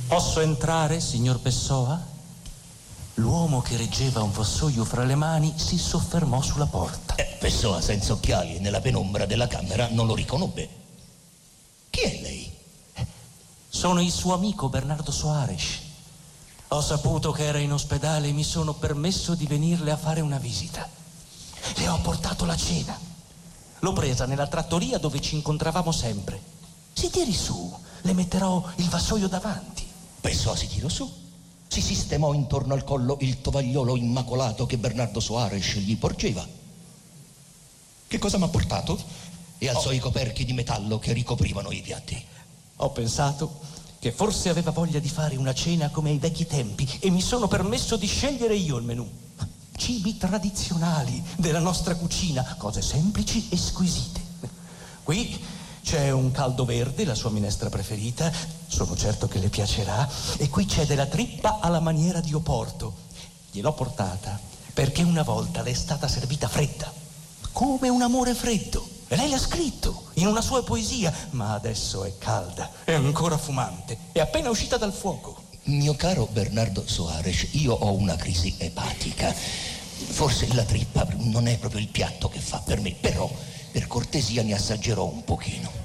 Posso entrare, signor Pessoa? L'uomo che reggeva un vassoio fra le mani si soffermò sulla porta. Pessoa, senza occhiali e nella penombra della camera, non lo riconobbe. Chi è lei? Sono il suo amico Bernardo Soares. Ho saputo che era in ospedale e mi sono permesso di venirle a fare una visita. Le ho portato la cena. L'ho presa nella trattoria dove ci incontravamo sempre. Si tiri su, le metterò il vassoio davanti. Pessoa si tirò su, si sistemò intorno al collo il tovagliolo immacolato che Bernardo Soares gli porgeva. Che cosa m'ha portato? E alzò i coperchi di metallo che ricoprivano i piatti. Ho pensato che forse aveva voglia di fare una cena come ai vecchi tempi e mi sono permesso di scegliere io il menù. Cibi tradizionali della nostra cucina, cose semplici e squisite. Qui c'è un caldo verde, la sua minestra preferita, sono certo che le piacerà, e qui c'è della trippa alla maniera di Oporto. Gliel'ho portata perché una volta le è stata servita fredda, come un amore freddo. E lei l'ha scritto in una sua poesia, ma adesso è calda, è ancora fumante, è appena uscita dal fuoco. Mio caro Bernardo Soares, io ho una crisi epatica. Forse la trippa non è proprio il piatto che fa per me, però per cortesia ne assaggerò un pochino.